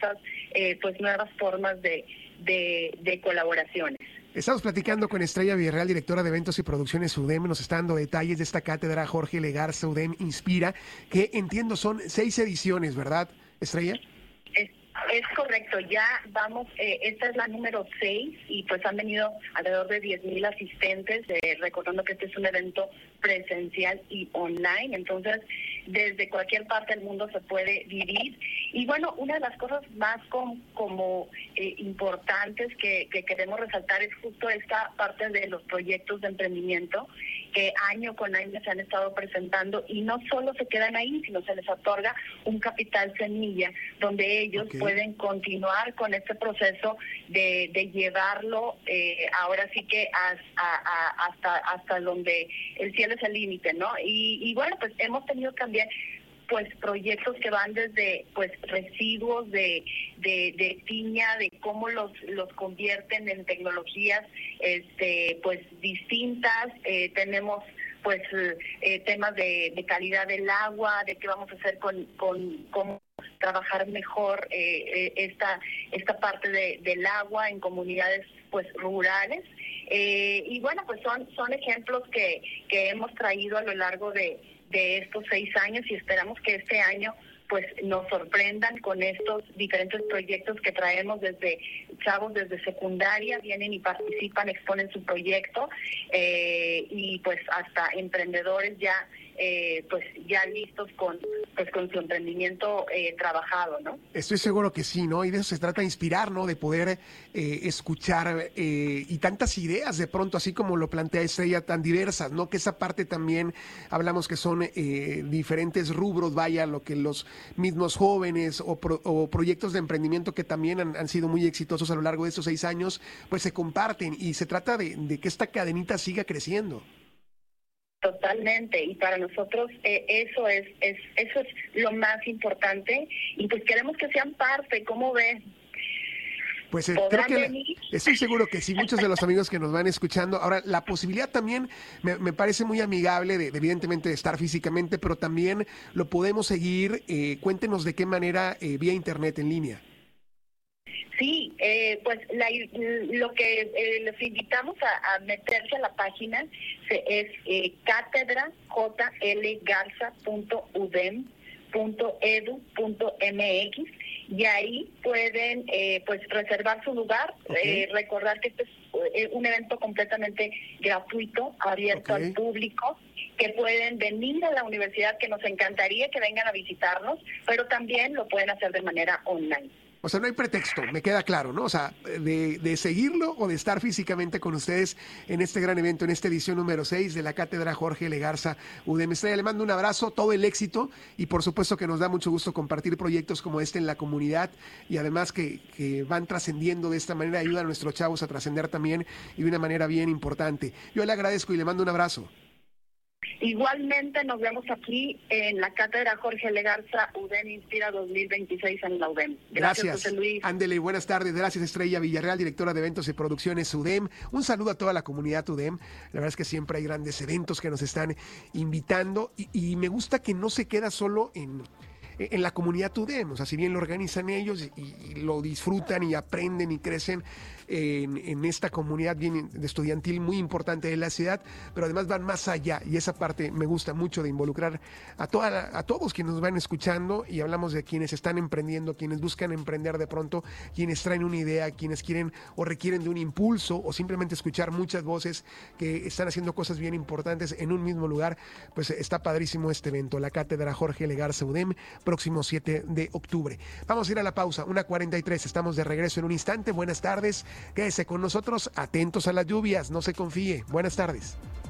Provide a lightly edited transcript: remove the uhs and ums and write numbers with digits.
estas pues nuevas formas de colaboraciones. Estamos platicando con Estrella Villarreal, directora de eventos y producciones UDEM. Nos está dando detalles de esta cátedra Jorge L. Garza UDEM Inspira, que entiendo son 6 ediciones, ¿verdad, Estrella? Es correcto, ya vamos, esta es la número 6 y pues han venido alrededor de 10,000 asistentes, recordando que este es un evento presencial y online, entonces desde cualquier parte del mundo se puede vivir. Y bueno, una de las cosas más como importantes que queremos resaltar es justo esta parte de los proyectos de emprendimiento que año con año se han estado presentando y no solo se quedan ahí, sino se les otorga un capital semilla donde ellos pueden continuar con este proceso de llevarlo ahora sí que hasta donde el cielo es el límite, ¿no? Y bueno, pues hemos tenido también pues proyectos que van desde pues residuos de tiña, de cómo los convierten en tecnologías pues distintas. Tenemos pues temas de calidad del agua, de qué vamos a hacer con cómo trabajar mejor esta parte del agua en comunidades pues rurales. Y bueno, pues son ejemplos que hemos traído a lo largo de estos 6 años y esperamos que este año pues nos sorprendan con estos diferentes proyectos que traemos desde chavos desde secundaria, vienen y participan, exponen su proyecto y pues hasta emprendedores ya pues ya listos con su emprendimiento trabajado, ¿no? Estoy seguro que sí, ¿no? Y de eso se trata, de inspirar, ¿no? De poder escuchar y tantas ideas de pronto, así como lo plantea Estrella, tan diversas, ¿no? Que esa parte también hablamos que son diferentes rubros, vaya, lo que los mismos jóvenes o proyectos de emprendimiento que también han sido muy exitosos a lo largo de estos 6 años, pues se comparten y se trata de que esta cadenita siga creciendo. Totalmente, y para nosotros eso es lo más importante y pues queremos que sean parte, ¿cómo ves? Pues creo que estoy seguro que sí, muchos de los amigos que nos van escuchando. Ahora, la posibilidad también me parece muy amigable, evidentemente de estar físicamente, pero también lo podemos seguir. Cuéntenos de qué manera vía internet en línea. Sí, pues lo que les invitamos a meterse a la página es catedrajlgarza.udem.edu.mx y ahí pueden pues reservar su lugar, recordar que este es un evento completamente gratuito, abierto al público, que pueden venir a la universidad, que nos encantaría que vengan a visitarnos, pero también lo pueden hacer de manera online. O sea, no hay pretexto, me queda claro, ¿no? O sea, de seguirlo o de estar físicamente con ustedes en este gran evento, en esta edición número 6 de la Cátedra Jorge L. Garza UDEM. Estrella, le mando un abrazo, todo el éxito y por supuesto que nos da mucho gusto compartir proyectos como este en la comunidad y además que van trascendiendo de esta manera, ayudan a nuestros chavos a trascender también y de una manera bien importante. Yo le agradezco y le mando un abrazo. Igualmente nos vemos aquí en la Cátedra Jorge L. Garza UDEM Inspira 2026 en la UDEM. Gracias, José Luis. Ándele, buenas tardes. Gracias, Estrella Villarreal, directora de eventos y producciones UDEM. Un saludo a toda la comunidad UDEM. La verdad es que siempre hay grandes eventos que nos están invitando y me gusta que no se queda solo en la comunidad UDEM, o sea, si bien lo organizan ellos y lo disfrutan y aprenden y crecen en esta comunidad bien estudiantil muy importante de la ciudad, pero además van más allá y esa parte me gusta mucho de involucrar a todos quienes nos van escuchando y hablamos de quienes están emprendiendo, quienes buscan emprender de pronto, quienes traen una idea, quienes quieren o requieren de un impulso o simplemente escuchar muchas voces que están haciendo cosas bien importantes en un mismo lugar. Pues está padrísimo este evento, la Cátedra Jorge L. Garza UDEM, próximo 7 de octubre. Vamos a ir a la pausa, 1:43, estamos de regreso en un instante. Buenas tardes, quédese con nosotros, atentos a las lluvias, no se confíe. Buenas tardes.